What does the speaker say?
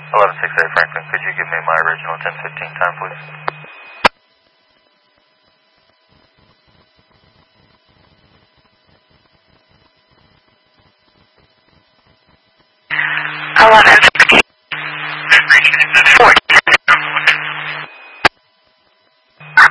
1168 Franklin, could you give me my original 1015 time, please? Eleven.